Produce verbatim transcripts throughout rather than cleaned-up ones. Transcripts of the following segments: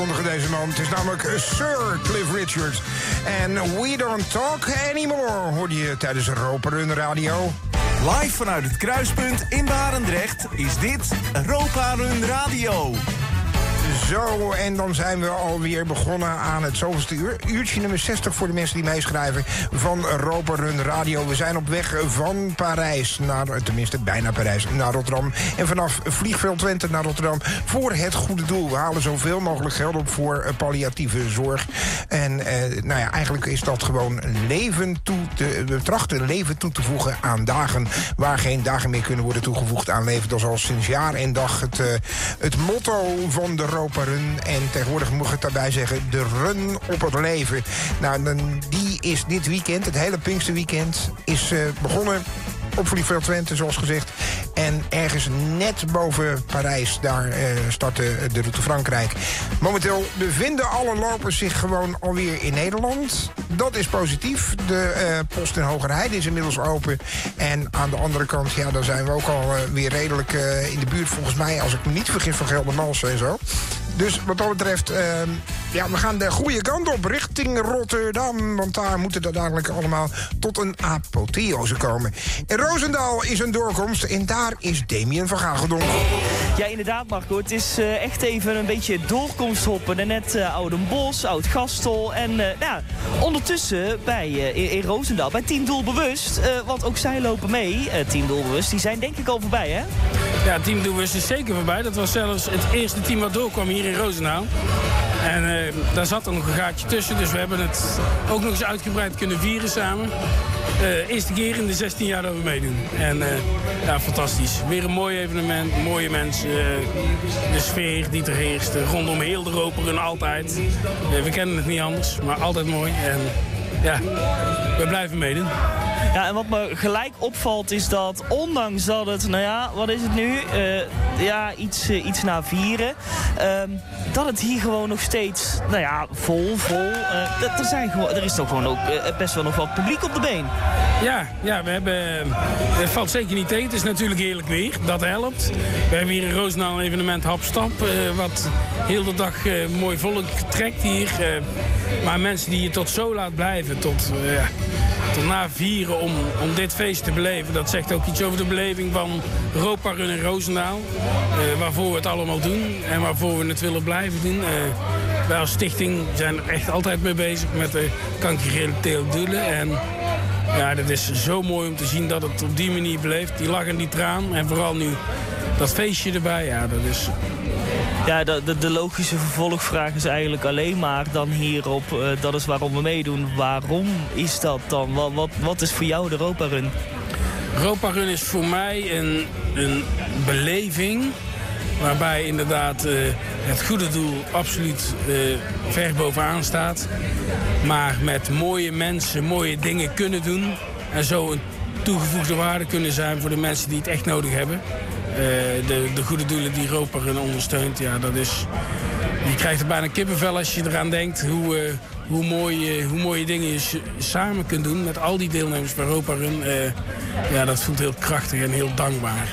Deze man, het is namelijk Sir Cliff Richard. En We Don't Talk Anymore hoorde je tijdens Europa Run Radio. Live vanuit het Kruispunt in Barendrecht is dit Europa Run Radio. Zo, en dan zijn we alweer begonnen aan het zoveelste uur. Uurtje nummer zestig voor de mensen die meeschrijven van Europa Run Radio. We zijn op weg van Parijs naar, tenminste bijna Parijs, naar Rotterdam. En vanaf Vliegveld Twente naar Rotterdam voor het goede doel. We halen zoveel mogelijk geld op voor uh, palliatieve zorg. En uh, nou ja, eigenlijk is dat gewoon leven toe te, we trachten leven toe te voegen aan dagen waar geen dagen meer kunnen worden toegevoegd aan leven. Dat is al sinds jaar en dag het, uh, het motto van de Europa Run. En tegenwoordig moet ik daarbij zeggen, de run op het leven. Nou, dan, die is dit weekend, het hele Pinksterweekend, is uh, begonnen op Vliegveld Twente, zoals gezegd. En ergens net boven Parijs, daar uh, startte de Route Frankrijk. Momenteel bevinden alle lopers zich gewoon alweer in Nederland. Dat is positief. De uh, post in Hogerheide is inmiddels open. En aan de andere kant, ja, daar zijn we ook al uh, weer redelijk uh, in de buurt, volgens mij, als ik me niet vergis, van Geldermalsen en zo. Dus wat dat betreft, uh, ja, we gaan de goede kant op richting Rotterdam. Want daar moet het uiteindelijk allemaal tot een apotheose komen. In Roosendaal is een doorkomst en daar is Damien van Gagedonk. Ja, inderdaad, Marco. Het is uh, echt even een beetje doorkomst hoppen. Daarnet uh, Oudenbosch, Oud-Gastel. En uh, nou ja, ondertussen bij, uh, in, in Roosendaal bij Team Doelbewust. Uh, want ook zij lopen mee, uh, Team Doelbewust. Die zijn denk ik al voorbij, hè? Ja, Team Doelbewust is zeker voorbij. Dat was zelfs het eerste team wat doorkwam hier in Roosendaal. En uh, daar zat er nog een gaatje tussen. Dus we hebben het ook nog eens uitgebreid kunnen vieren samen. Uh, eerste keer in de zestien jaar dat we meedoen. En uh, ja, fantastisch. Weer een mooi evenement, mooie mensen. Uh, de sfeer die er heerst. Rondom heel de Europa Run altijd. Uh, we kennen het niet anders, maar altijd mooi. En ja, we blijven meedoen. Ja, en wat me gelijk opvalt is dat, ondanks dat het, nou ja, wat is het nu? Uh, ja, iets, uh, iets na vieren. Uh, dat het hier gewoon nog steeds, nou ja, vol, vol. Uh, er, zijn gewoon, er is toch gewoon ook uh, best wel nog wat publiek op de been. Ja, ja, we hebben, het valt zeker niet tegen. Het is natuurlijk heerlijk weer, dat helpt. We hebben hier in Roosendaal een evenement Hapstap, uh, wat heel de dag uh, mooi volk trekt hier. Uh, maar mensen die hier tot zo laat blijven, tot... Uh, tot na vieren om, om dit feest te beleven. Dat zegt ook iets over de beleving van Europa Run in Roosendaal. Uh, waarvoor we het allemaal doen en waarvoor we het willen blijven doen. Uh, wij als stichting zijn er echt altijd mee bezig met de kankergerelateerde doelen. En ja, dat is zo mooi om te zien dat het op die manier beleeft. Die lach en die traan en vooral nu dat feestje erbij. Ja, dat is... Ja, de, de, de logische vervolgvraag is eigenlijk alleen maar dan hierop, uh, dat is waarom we meedoen. Waarom is dat dan? Wat, wat, wat is voor jou de Europa Run? Europa Run is voor mij een, een beleving waarbij inderdaad uh, het goede doel absoluut uh, ver bovenaan staat. Maar met mooie mensen mooie dingen kunnen doen en zo een toegevoegde waarde kunnen zijn voor de mensen die het echt nodig hebben. Uh, de, de goede doelen die Europa Run ondersteunt, ja, dat is... Je krijgt er bijna kippenvel als je eraan denkt hoe, uh, hoe, mooi, uh, hoe mooie dingen je s- samen kunt doen met al die deelnemers van Europa Run. Uh, ja, dat voelt heel krachtig en heel dankbaar.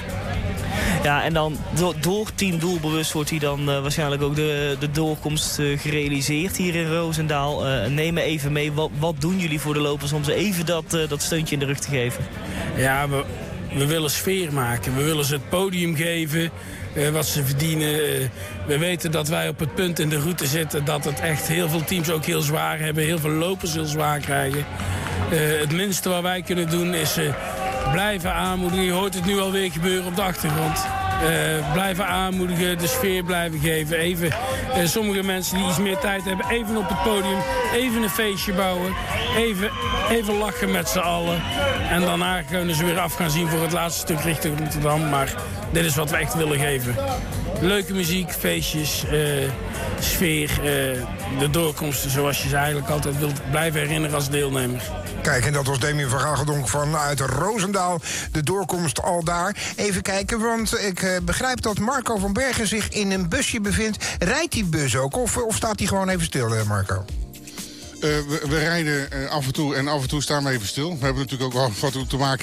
Ja, en dan do- door Team Doelbewust wordt hier dan uh, waarschijnlijk ook de, de doorkomst uh, gerealiseerd hier in Roosendaal. Uh, neem me even mee, wat, wat doen jullie voor de lopers om ze even dat, uh, dat steuntje in de rug te geven? Ja, we... We willen sfeer maken. We willen ze het podium geven uh, wat ze verdienen. Uh, we weten dat wij op het punt in de route zitten dat het echt heel veel teams ook heel zwaar hebben. Heel veel lopers heel zwaar krijgen. Uh, het minste wat wij kunnen doen is uh, blijven aanmoedigen. Je hoort het nu alweer gebeuren op de achtergrond. Uh, blijven aanmoedigen, de sfeer blijven geven. Even, uh, sommige mensen die iets meer tijd hebben, even op het podium, even een feestje bouwen. Even, even lachen met z'n allen. En daarna kunnen ze weer af gaan zien voor het laatste stuk richting Rotterdam. Maar dit is wat we echt willen geven. Leuke muziek, feestjes, uh, sfeer, uh, de doorkomsten zoals je ze eigenlijk altijd wilt blijven herinneren als deelnemer. Kijk, en dat was Damien van Gagedonk vanuit Roosendaal. De doorkomst al daar. Even kijken, want ik uh, begrijp dat Marco van Bergen zich in een busje bevindt. Rijdt die bus ook of, of staat hij gewoon even stil, uh, Marco? Uh, we, we rijden uh, af en toe en af en toe staan we even stil. We hebben natuurlijk ook wel wat te maken